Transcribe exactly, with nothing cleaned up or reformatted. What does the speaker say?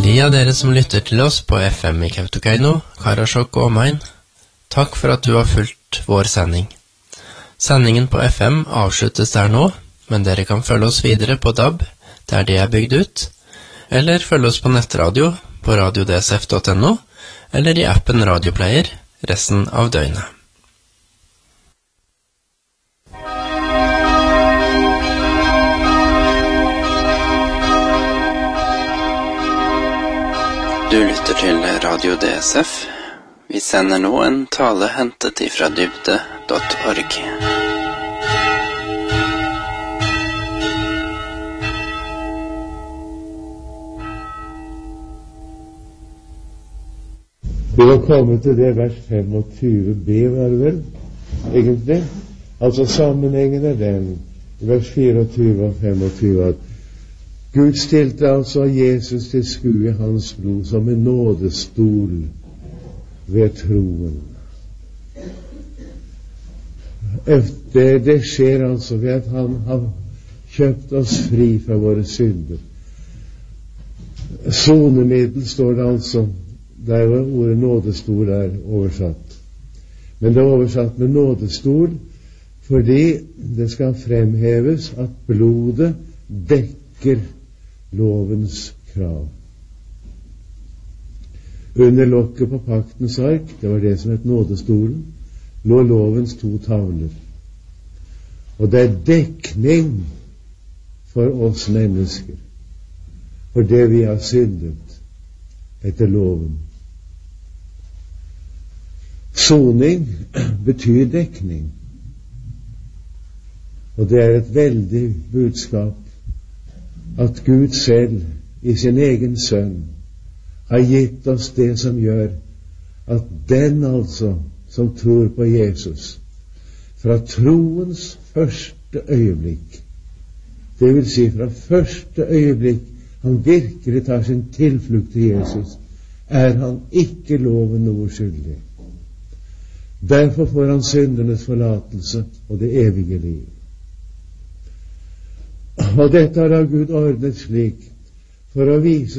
Til de av dere som lytter til oss på F M i Kautokeino, Karasjok og omegn, takk for at du har fulgt vår sending. Sendingen på F M avsluttes der nå, men dere kan følge oss videre på D A B, der det er bygd ut, eller følge oss på nettradio på radio d s f punktum n o, eller i appen Radioplayer resten av døgnet. Du lytter til Radio D S F. Vi sender nå en tale hentet ifra dybde punktum org. Vi var kommet til det vers femogtyve b, var det vel, egentlig. Altså sammenhengen er den, vers fireogtyve og femogtyve, at Gud stilte altså Jesus til skue hans blod som en nådestol ved troen. Det, det skjer altså ved at han har kjøpt oss fri fra våre synder. Sonemiddel står det altså, der var ordet nådestol er oversatt. Men det er oversatt med nådestol fordi det skal fremheves at blodet dekker lovens krav. Under lokket på paktens ark, det var det som het nådestolen, lå lovens to tavler. Og det er dekning for oss mennesker, for det vi har syndet etter loven. Soning betyr dekning, og det er et veldig budskap at Gud selv i sin egen sønn har gitt oss det som gjør at den altså som tror på Jesus fra troens første øyeblikk, det vil si fra første øyeblikk han virkelig tar sin tilflukt til Jesus, er han ikke loven noe skyldig. Derfor får han syndernes forlatelse og det evige liv. Og dette har da Gud ordnet slik for å vise